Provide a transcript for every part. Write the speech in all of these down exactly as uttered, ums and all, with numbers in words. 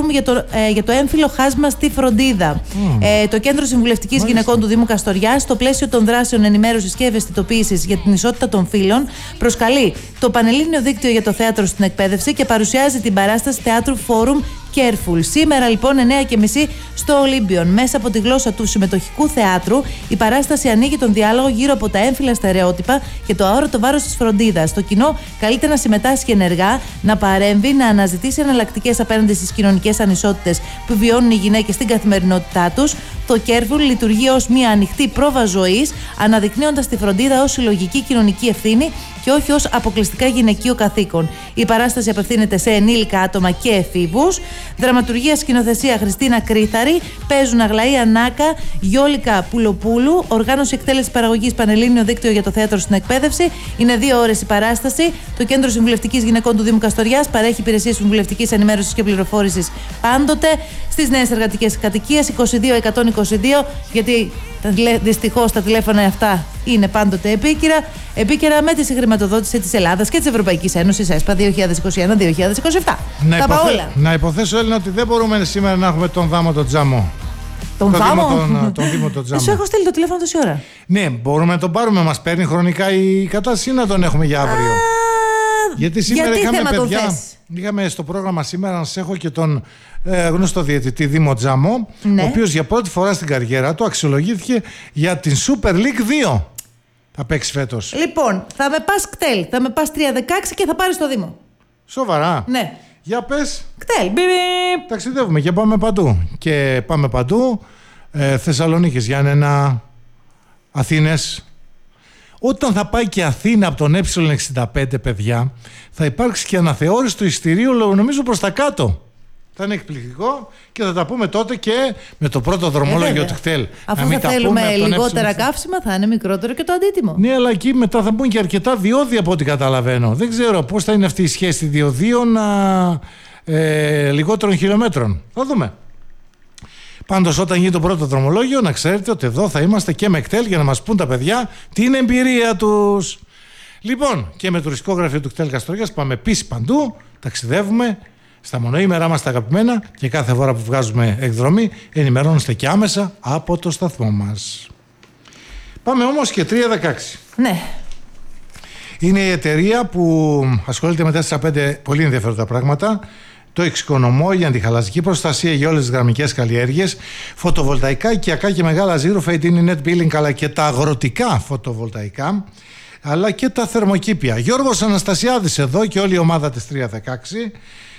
Forum για το, ε, για το έμφυλο χάσμα στη φροντίδα. Mm. Ε, το Κέντρο Συμβουλευτικής Γυναικών του Δήμου Καστοριάς, στο πλαίσιο των δράσεων ενημέρωσης και ευαισθητοποίησης για την ισότητα των φύλων, προσκαλεί το Πανελλήνιο Δίκτυο για το Θέατρο στην Εκπαίδευση και παρουσιάζει την παράσταση θεάτρου Forum Careful. Σήμερα λοιπόν εννιά και μισή στο Ολύμπιον. Μέσα από τη γλώσσα του συμμετοχικού θεάτρου, η παράσταση ανοίγει τον διάλογο γύρω από τα έμφυλα στερεότυπα και το αόρατο βάρος της φροντίδας. Το κοινό καλείται να συμμετάσχει ενεργά, να παρέμβει, να αναζητήσει εναλλακτικές απέναντι στις κοινωνικές ανισότητες που βιώνουν οι γυναίκες στην καθημερινότητά τους. Το Careful λειτουργεί ως μια ανοιχτή πρόβα ζωής, αναδεικνύοντας τη φροντίδα ως συλλογική κοινωνική ευθύνη και όχι ως αποκλειστικά γυναικείο καθήκον. Η παράσταση απευθύνεται σε ενήλικα άτομα και εφήβους. Δραματουργία, σκηνοθεσία Χριστίνα Κρήθαρη. Παίζουν Αγλαία Νάκα, Γιόλικα Πουλοπούλου. Οργάνωση, εκτέλεση, παραγωγής Πανελλήνιο Δίκτυο για το Θέατρο στην Εκπαίδευση. Είναι δύο ώρες η παράσταση. Το Κέντρο Συμβουλευτικής Γυναικών του Δήμου Καστοριάς παρέχει υπηρεσίες συμβουλευτικής ενημέρωσης και πληροφόρησης πάντοτε στις νέες εργατικές κατοικίες είκοσι δύο εκατόν είκοσι δύο, γιατί δυστυχώς τα τηλέφωνα αυτά είναι πάντοτε επίκαιρα, επίκαιρα με τη συγχρηματοδότηση της Ελλάδας και της Ευρωπαϊκής Ένωσης ΕΣΠΑ δύο χιλιάδες είκοσι ένα με δύο χιλιάδες είκοσι επτά. Να, τα υποθέ... όλα. να υποθέσω, Έλληνα, ότι δεν μπορούμε σήμερα να έχουμε τον Δάμο τον Τζαμό. Τον Δάμο? Τον, τον Δήμο τον Τζαμό. Σου έχω στείλει το τηλέφωνο τόση ώρα. Ναι, μπορούμε να τον πάρουμε. Μας παίρνει χρονικά η κατάσταση ή να τον έχουμε για αύριο? Α, γιατί σήμερα γιατί είχαμε παιδιά. Είχαμε στο πρόγραμμα σήμερα να σας έχω και τον ε, γνωστό διαιτητή Δήμο Τζαμό, ναι. ο οποίος για πρώτη φορά στην καριέρα του αξιολογήθηκε για την Super League δύο. Θα παίξει φέτος. Λοιπόν, θα με πας κτέλ, θα με πας τρία δεκαέξι και θα πάρεις το Δήμο. Σοβαρά? Ναι. Για πες. Κτέλ. Ταξιδεύουμε και πάμε παντού. Και πάμε παντού. Ε, Θεσσαλονίκης, Γιάννενα, Αθήνες. Όταν θα πάει και Αθήνα από τον ε εξήντα πέντε, παιδιά, θα υπάρξει και αναθεώρηση του εισιτηρίου, νομίζω, προς τα κάτω. Θα είναι εκπληκτικό και θα τα πούμε τότε και με το πρώτο δρομολόγιο ε, του κτέλ. Αφού θα θέλουμε λιγότερα καύσιμα, θα είναι μικρότερο και το αντίτιμο. Ναι, αλλά εκεί μετά θα μπουν και αρκετά διόδια από ό,τι καταλαβαίνω. Δεν ξέρω πώς θα είναι αυτή η σχέση διοδίων ε, λιγότερων χιλιόμετρων. Θα δούμε. Πάντως, όταν γίνει το πρώτο δρομολόγιο, να ξέρετε ότι εδώ θα είμαστε και με κτέλ για να μας πούν τα παιδιά την εμπειρία τους. Λοιπόν, και με τουριστικό γραφείο του κτέλ Καστοριάς πάμε επίσης παντού, ταξιδεύουμε στα μονοήμερά μας τα αγαπημένα και κάθε φορά που βγάζουμε εκδρομή ενημερώνεστε και άμεσα από το σταθμό μας. Πάμε όμως και τρία δεκαέξι. Ναι. Είναι η εταιρεία που ασχολείται με τέσσερα πέντε πολύ ενδιαφέροντα πράγματα. Το εξοικονομώ, η αντιχαλασσική προστασία για όλες τις γραμμικές καλλιέργειες, φωτοβολταϊκά, οικιακά και μεγάλα zero fade in net billing, αλλά και τα αγροτικά φωτοβολταϊκά, αλλά και τα θερμοκήπια. Γιώργος Αναστασιάδης εδώ και όλη η ομάδα της τρία δεκαέξι.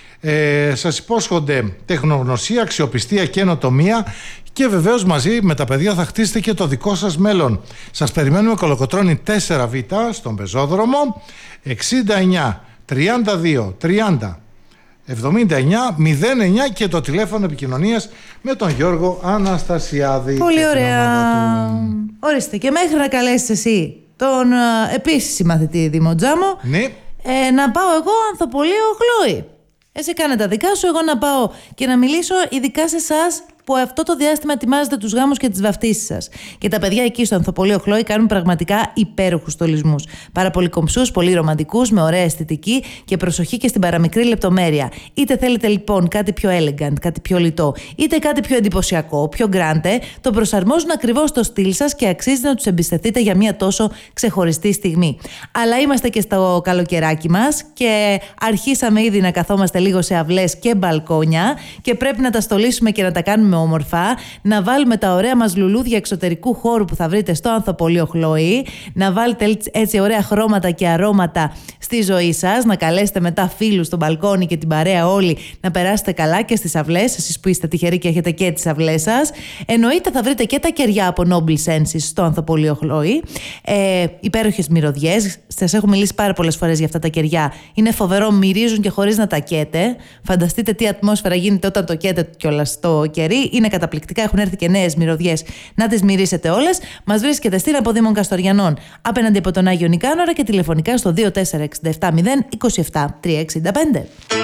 Ε, σας υπόσχονται τεχνογνωσία, αξιοπιστία, καινοτομία και βεβαίως μαζί με τα παιδιά θα χτίσετε και το δικό σας μέλλον. Σας περιμένουμε Κολοκοτρώνη τέσσερα β στον Πεζόδρομο, εξήντα εννιά τριάντα δύο τριάντα εβδομήντα εννιά μηδέν εννιά και το τηλέφωνο επικοινωνίας με τον Γιώργο Αναστασιάδη. Πολύ ωραία. Ορίστε, και μέχρι να καλέσεις εσύ τον ε, επίσης συμμαθητή Δήμο Τζάμο, ναι. ε, να πάω εγώ Ανθοπολείο Χλόη. Εσύ κάνε τα δικά σου, εγώ να πάω και να μιλήσω ειδικά σε εσάς που αυτό το διάστημα ετοιμάζετε τους γάμους και τις βαφτίσεις σας. Και τα παιδιά εκεί στο Ανθοπολείο Χλόη κάνουν πραγματικά υπέροχους στολισμούς. Πάρα πολύ κομψούς, πολύ ρομαντικούς, με ωραία αισθητική και προσοχή και στην παραμικρή λεπτομέρεια. Είτε θέλετε λοιπόν κάτι πιο elegant, κάτι πιο λιτό, είτε κάτι πιο εντυπωσιακό, πιο grande, το προσαρμόζουν ακριβώς στο στυλ σας και αξίζει να τους εμπιστευτείτε για μια τόσο ξεχωριστή στιγμή. Αλλά είμαστε και στο καλοκαιράκι μας και αρχίσαμε ήδη να καθόμαστε λίγο σε αυλές και μπαλκόνια και πρέπει να τα στολίσουμε και να τα κάνουμε όμορφα, να βάλουμε τα ωραία μας λουλούδια εξωτερικού χώρου που θα βρείτε στο Ανθοπολείο Χλόη, να βάλετε έτσι ωραία χρώματα και αρώματα στη ζωή σας, να καλέσετε μετά φίλους στο μπαλκόνι και την παρέα όλοι να περάσετε καλά και στις αυλές, εσείς που είστε τυχεροί και έχετε και τις αυλές σας. Εννοείται θα βρείτε και τα κεριά από Noble Senses στο Ανθοπολείο Χλόη, ε, υπέροχες μυρωδιές, σας έχω μιλήσει πάρα πολλές φορές για αυτά τα κεριά, είναι φοβερό, μυρίζουν και χωρίς να τα καίτε. Φανταστείτε τι ατμόσφαιρα γίνεται όταν το καίτε κιόλας στο κερί. Είναι καταπληκτικά, έχουν έρθει και νέες μυρωδιές να τις μυρίσετε όλες. Μας βρίσκεται στην Αποδήμων Καστοριανών απέναντι από τον Άγιο Νικάνορα και τηλεφωνικά στο δύο τέσσερα έξι επτά μηδέν είκοσι επτά τριακόσια εξήντα πέντε.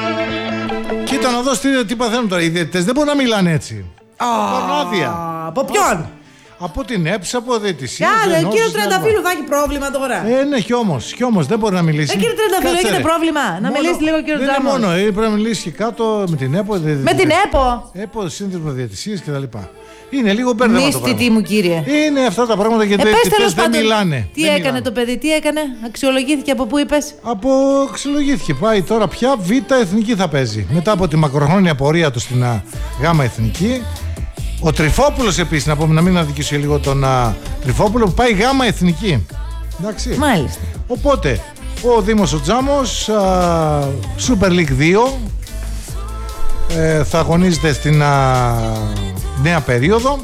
Κοίτα να δω τι παθαίνουν τώρα. Οι διαιτητές δεν μπορούν να μιλάνε έτσι. Oh, από ποιον? Από την έψη, από διαιτησία. Κάνε, κύριο Τρενταφύλου, θα έχει πρόβλημα τώρα. Ε, ναι, χιόμος, χιόμος, δεν μπορεί να μιλήσει. Ε, κύριε Τρενταφύλου, έχετε πρόβλημα. Να μόνο, μιλήσει λίγο, κύριο Τζάμος. Δεν είναι μόνο, πρέπει να μιλήσει και κάτω με την ΕΠΟ. Δε, με την ΕΠΟ. ΕΠΟ, σύνδεσμο διαιτησίας κτλ. Είναι λίγο μπέρδεμα το πράγμα. Τι μου, κύριε. Είναι αυτά τα πράγματα γιατί ε, δεν μιλάνε. Τι δεν έκανε μιλάνε. το παιδί, τι έκανε, αξιολογήθηκε από πού είπες? Από αξιολογήθηκε. Πάει τώρα πια Β' εθνική θα παίζει. Μετά από τη μακροχρόνια πορεία του στην Γ' εθνική. Ο Τριφόπουλος επίσης, να πούμε, να μην αδικήσω λίγο τον α, Τριφόπουλο, που πάει Γ' εθνική. Εντάξει. Μάλιστα. Οπότε, ο Δήμος ο Τζάμος, α, Super League δύο, ε, θα αγωνίζεται στην α, νέα περίοδο.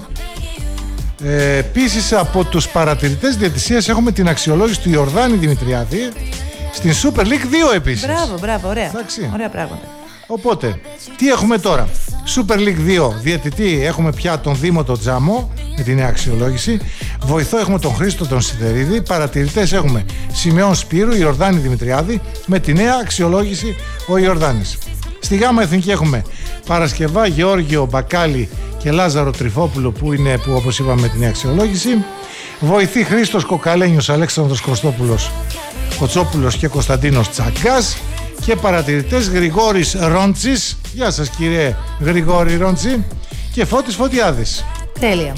Ε, επίσης, από τους παρατηρητές διαιτησίας έχουμε την αξιολόγηση του Ιορδάνη Δημητριάδη στην Super League δύο επίσης. Μπράβο, μπράβο, ωραία. Εντάξει. Ωραία πράγματα. Οπότε, τι έχουμε τώρα? Super League δύο, διαιτητή έχουμε πια τον Δήμο τον Τζάμο με τη νέα αξιολόγηση. Βοηθό έχουμε τον Χρήστο τον Σιδερίδη. Παρατηρητές έχουμε Σημεών Σπύρου, Ιορδάνη Δημητριάδη με τη νέα αξιολόγηση ο Ιορδάνης. Στη Γ' εθνική έχουμε Παρασκευά, Γεώργιο Μπακάλι και Λάζαρο Τριφόπουλο που είναι, που όπως είπαμε, με τη νέα αξιολόγηση. Βοηθή Χρήστος Κοκαλένιος, Αλέξανδρος Κωστόπουλος, Κοτσόπουλος και Κωνσταντίνος Τσαγκάς. Και παρατηρητές Γρηγόρης Ρόντσης. Γεια σας κύριε Γρηγόρη Ρόντση. Και Φώτης Φωτιάδης. Τέλεια.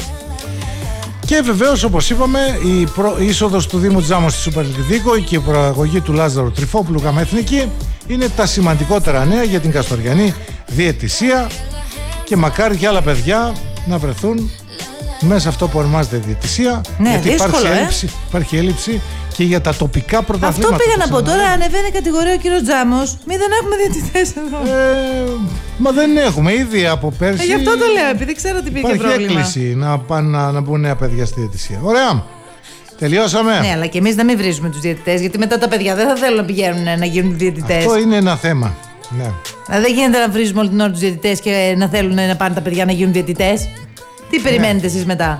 Και βεβαίως, όπως είπαμε, η, προ... η είσοδος του Δήμου Τζάμος στη Super League και η προαγωγή του Λάζαρου Τριφόπουλου Γ' εθνική είναι τα σημαντικότερα νέα για την καστοριανή διαιτησία και μακάρι και άλλα παιδιά να βρεθούν μέσα αυτό που ονομάζεται διαιτησία. Ναι, γιατί δύσκολο, υπάρχει, ε? έλλειψη, υπάρχει έλλειψη και για τα τοπικά πρωταθλήματα. Αυτό πήγα να πω. Τώρα ανεβαίνει κατηγορία ο κύριος Τζάμος. Μη δεν έχουμε διαιτητές εδώ. Ε, μα δεν έχουμε. Ήδη από πέρσι. Ε, γι' αυτό το λέω, επειδή ξέρω ότι πήγε πρόβλημα. Υπάρχει έκκληση να πάνε να, να μπουν νέα παιδιά στη διαιτησία. Ωραία. Τελειώσαμε. Ναι, αλλά και εμείς να μην βρίζουμε τους διαιτητές, γιατί μετά τα παιδιά δεν θα θέλουν να πηγαίνουν να γίνουν διαιτητές. Αυτό είναι ένα θέμα. Ναι. Δηλαδή δεν γίνεται να βρίζουμε όλη την ώρα τους διαιτητές και να θέλουν να πάνε τα παιδιά να γίνουν διαιτητές. Τι περιμένετε εσείς μετά?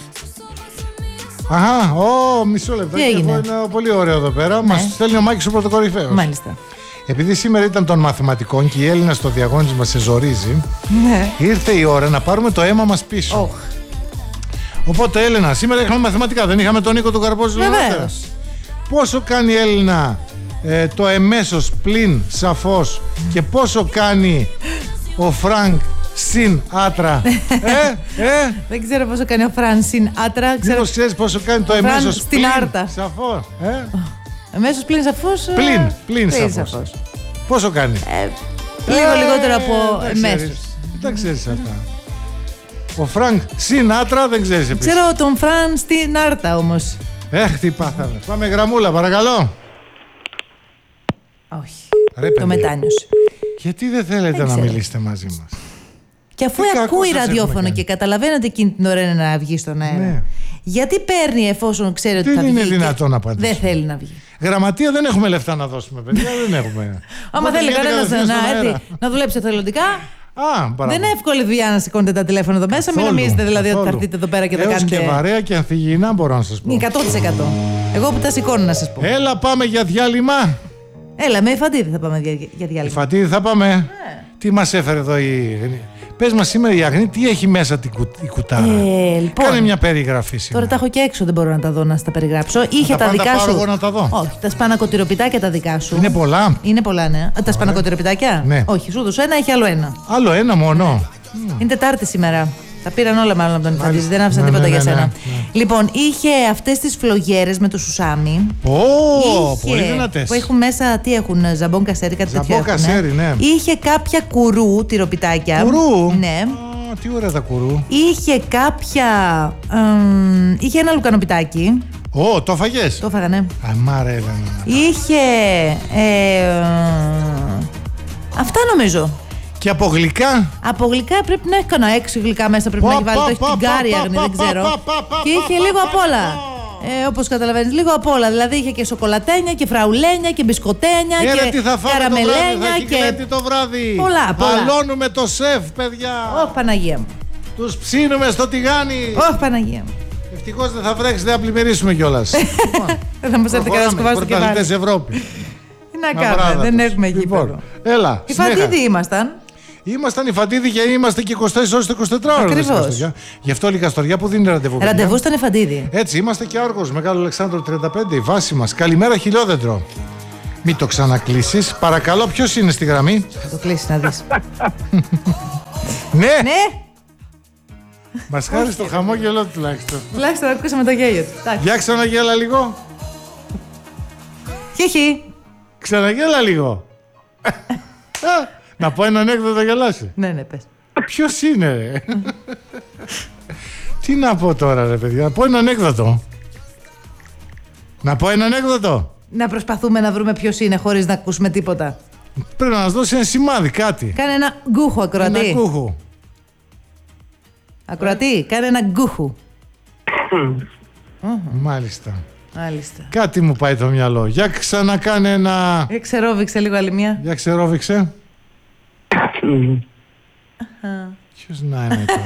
Αχα, ω, μισό λεπτό. Τι έγινε? Είναι πολύ ωραίο εδώ πέρα. Ναι. Μας στέλνει ο Μάκης ο πρωτοκορυφαίος. Μάλιστα. Επειδή σήμερα ήταν των μαθηματικών και η Έλληνα στο διαγώνισμα σε ζορίζει, Ναι. ήρθε η ώρα να πάρουμε το αίμα μας πίσω. Oh. Οπότε Έλληνα, σήμερα είχαμε μαθηματικά, δεν είχαμε τον Νίκο του Καρπόζη. Βεβαίως. Πόσο κάνει η Έλληνα ε, το εμέσως πλην σαφώς και πόσο κάνει ο Φρανκ συν άτρα? ε, ε. Δεν ξέρω πόσο κάνει ο Φραν συν άτρα. Ξέρω... Μήπως ξέρεις πόσο κάνει το Φραν εμέσως στην πλην άρτα. σαφώς? Ε? Εμέσως πλην σαφώς. Πλην, πλην σαφώς. σαφώς. Πόσο κάνει? Ε, λίγο ε, λιγότερο από εμέσως. Δεν τα ξέρεις αυτά. Ο Φρανκ συν άτρα δεν ξέρεις επίσης. Ξέρω τον Φραν στην άρτα όμως. Έχ, τι πάθαμε. Πάμε γραμμούλα, παρακαλώ. Όχι. Ρε, το παιδί. μετάνιωσε. Γιατί δεν θέλετε δεν να ξέρω. μιλήσετε μαζί μας? Και αφού Τι ακούει κακό σας ραδιόφωνο έχουμε και καταλαβαίνετε εκείνη την ώρα να βγει στον αέρα. Ναι. Γιατί παίρνει εφόσον ξέρει ότι Δεν θα βγει? είναι και δυνατόν να απαντήσει. Δεν θέλει να βγει. Γραμματεία δεν έχουμε λεφτά να δώσουμε, παιδιά. Δεν έχουμε. Άμα θέλει κανένα να έρθει να δουλέψει εθελοντικά. Α, δεν είναι εύκολη δουλειά να σηκώνετε τα τηλέφωνα εδώ μέσα. Μην νομίζετε δηλαδή ότι θα έρθετε εδώ πέρα και θα Έως κάνετε. Και βαρέα και ανθυγιεινά μπορώ να σας πω. εκατό τοις εκατό. Εγώ που τα σηκώνω να σας πω. Έλα, πάμε για διάλειμμα. Έλα, με Φαντίδη θα πάμε για, για διάλειμμα. Φαντίδη θα πάμε. Ναι. Τι μας έφερε εδώ η Αγνή? Πες μας σήμερα η Αγνή τι έχει μέσα την κου... η κουτάρα. Ε, λοιπόν, Κάνε μια περιγραφή σήμερα. Τώρα τα έχω και έξω, δεν μπορώ να τα δω να στα περιγράψω. Είχε τα τα δικά πάρω σου. εγώ να τα δω. Όχι, τα σπανακοτηροπιτάκια τα δικά σου. Είναι πολλά. Είναι πολλά, ναι. Τα σπανακοτηροπιτάκια. Ναι. Όχι, σου έδωσα ένα, έχει άλλο ένα. Άλλο ένα μόνο. Είναι Τετάρτη σήμερα. Τα πήραν όλα μάλλον από τον Φαντίζη, δεν άφησαν Ναι, τίποτα ναι, για ναι, σένα. ναι, ναι. Λοιπόν, είχε αυτές τις φλογέρες με το σουσάμι. Ω, Είχε- πολύ δυνατές. Που έχουν μέσα, τι έχουν, ζαμπόν κασέρι, κάτι τέτοιο. Ζαμπόν έχουνε. κασέρι, ναι. Είχε κάποια κουρού τυροπιτάκια. Κουρού. Ναι. Α, τι ωραία τα κουρού. Είχε κάποια. εμ, είχε ένα λουκανοπιτάκι. Ω, το φαγες. Το έφαγα, ναι. Αμάρα, έλα. Είχε. Ε, ε, αυτά νομίζω. Και από γλυκά. Από γλυκά πρέπει να έχει κανένα έξι γλυκά μέσα. Πρέπει να έχει βάλει. Το έχει την κάρι, Άγνη, δεν ξέρω. Και είχε λίγο απ' όλα. Ε, όπως καταλαβαίνεις, λίγο απ' όλα. Δηλαδή είχε και σοκολατένια και φραουλένια και μπισκοτένια Έλα, και τι θα φάμε το βράδυ, θα καραμελένια έχει και. γλέντι το βράδυ. Πολλά, πολλά. Αλώνουμε το σεφ, παιδιά. Ωχ, Παναγία μου. Τους ψήνουμε στο τηγάνι. Ωχ, Παναγία μου. Ευτυχώς δεν θα βρέξει, δεν θα πλημμυρίσουμε κιόλας. Δεν θα μας έρθει κανένα σκουβά στο κεφάλι. Πρωταθλητές Ευρώπη. Τι να κάνουμε, δεν έχουμε γήπεδο. Λοιπόν, έλα. Η συνέχα. Φαντίδη ήμασταν. Ήμασταν οι Φαντίδη και είμαστε και είκοσι τέσσερις ώρες το εικοσιτετράωρο. Ακριβώς. Γι' αυτό η Καστοριά που δίνει ραντεβού. Ραντεβού ήταν η Φαντίδη. Έτσι, είμαστε και Άργος, Μεγάλο Αλεξάνδρο τριάντα πέντε, η βάση μας. Καλημέρα, Χιλιόδεντρο. Μην το ξανακλείσεις. Παρακαλώ, ποιος είναι στη γραμμή? Θα το κλείσεις να δεις. Ναι! Ναι! Μας χάρη στο χαμόγελό του τουλάχιστον. Τουλάχιστον ακούσαμε το γέλιο του. Για ξαναγέλα λίγο. Χιχι. Ξαναγέλα λίγο. Να πω ένα ανέκδοτο να γελάσει. Ναι, ναι, πες. Ποιος είναι, ρε? Τι να πω τώρα, ρε παιδιά? Να πω ένα ανέκδοτο. Να πω ένα ανέκδοτο. Να προσπαθούμε να βρούμε ποιος είναι χωρίς να ακούσουμε τίποτα. Πρέπει να μας δώσει ένα σημάδι, κάτι. Κάνε ένα γκούχου, ακροατή. Ένα κούχου. Ακροατή, κάνε ένα γκούχου. Μάλιστα. Μάλιστα. Κάτι μου πάει το μυαλό. Για ξανακάνε ένα... Για ξερόβηξε λίγο άλλη μια. Για ξερόβηξε. Ποιος να είναι τώρα?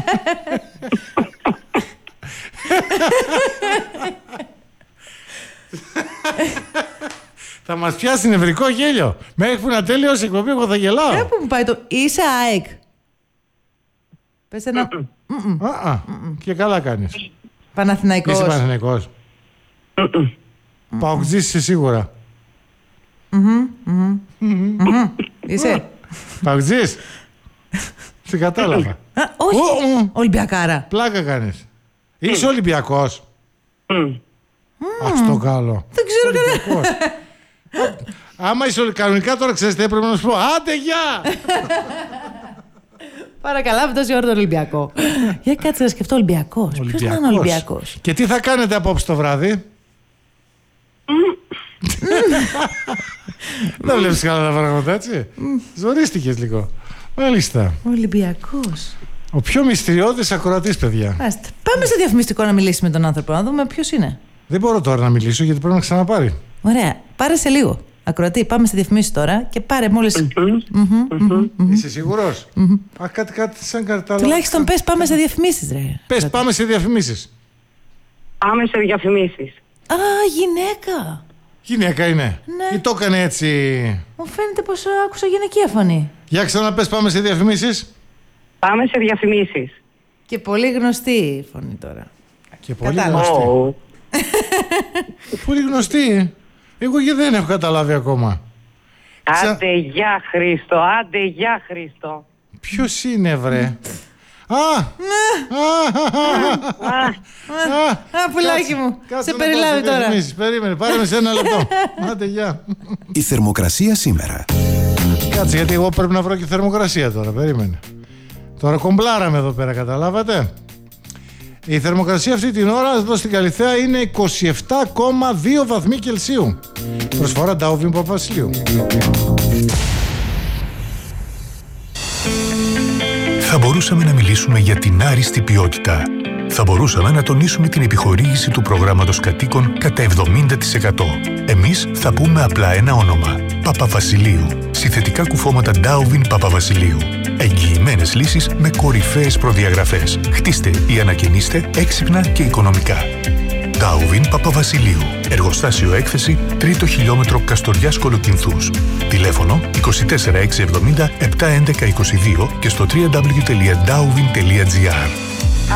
Θα μας πιάσει νευρικό γέλιο. Μέχρι που να τέλειωσε η εκπομπή εγώ θα γελάω. Ε, πού μου πάει το... Είσαι ΑΕΚ. Πες ένα... Α, α, και καλά κάνεις. Παναθηναϊκός. Είσαι Παναθηναϊκός? Παοκτζής είσαι σίγουρα? Είσαι. Παοκτζής? Σε κατάλαβα. Α, όχι. Ολυμπιακάρα. Πλάκα κάνεις. Είσαι Ολυμπιακός? Ας το καλό. Δεν ξέρω κανένα. Άμα είσαι κανονικά τώρα, ξέρεις τι έπρεπε να σου πω? Άντε, γεια! Παρακαλάμε τόση ώρα τον Ολυμπιακό. Για κάτσε να σκεφτώ Ολυμπιακός. Ποιος να είναι Ολυμπιακός? Και τι θα κάνετε απόψε το βράδυ? Δεν βλέπεις καλά τα πράγματα, έτσι? Ζορίστηκες λίγο. Μάλιστα. Ολυμπιακός. Ο πιο μυστηριώδης ακροατής, παιδιά. Άστε. Πάμε σε διαφημιστικό να μιλήσουμε με τον άνθρωπο, να δούμε ποιος είναι. Δεν μπορώ τώρα να μιλήσω γιατί πρέπει να ξαναπάρει. Ωραία. Πάρε σε λίγο. Ακροατή, πάμε σε διαφημίσεις τώρα και πάρε μόλις. Είσαι σίγουρος? Α, κάτι, κάτι σαν κατάλαβα. Τουλάχιστον πες πάμε σε διαφημίσεις, ρε. Πες πάμε σε διαφημίσεις. Πάμε σε διαφημίσεις. Α, γυναίκα. Γυναίκα είναι. Ναι. Ή το έκανε έτσι? Μου φαίνεται πως άκουσα γυναικεία φωνή. Για ξαναπες πάμε σε διαφημίσεις. Πάμε σε διαφημίσεις. Και πολύ γνωστή η φωνή τώρα. Και πολύ Κατάλαβα. γνωστή. Oh. Πολύ γνωστή. Εγώ και δεν έχω καταλάβει ακόμα. Ξα- Άντε γεια Χρήστο, άντε γεια Χρήστο. Ποιος είναι, βρε? Α! Α, πουλάκι μου. Σε περιλάβει τώρα. Περίμενε, πάρε με σε ένα λεπτό. Άντε, γεια. Η θερμοκρασία σήμερα. Κάτσε, γιατί εγώ πρέπει να βρω και θερμοκρασία τώρα. Περίμενε. Τώρα κομπλάραμε εδώ πέρα, καταλάβατε. Η θερμοκρασία αυτή την ώρα εδώ στην Καλιθέα είναι είκοσι επτά κόμμα δύο βαθμοί Κελσίου. Προσφορά Ντάουβιν Παπαβασιλείου. Θα μπορούσαμε να μιλήσουμε για την άριστη ποιότητα. Θα μπορούσαμε να τονίσουμε την επιχορήγηση του προγράμματος κατοίκων κατά εβδομήντα τοις εκατό. Εμείς θα πούμε απλά ένα όνομα. Παπαβασιλείου. Συνθετικά κουφώματα Ντάουβιν Παπαβασιλείου. Εγγυημένες λύσεις με κορυφαίες προδιαγραφές. Χτίστε ή ανακαινίστε έξυπνα και οικονομικά. Ντάουβιν Παπαβασιλείου. Εργοστάσιο έκθεση, τρίτο χιλιόμετρο Καστοριάς Κολοκυνθούς. Τηλέφωνο είκοσι τέσσερα εξακόσια εβδομήντα επτακόσια έντεκα είκοσι δύο και στο double-u double-u double-u τελεία ντάουβιν τελεία τζι άρ.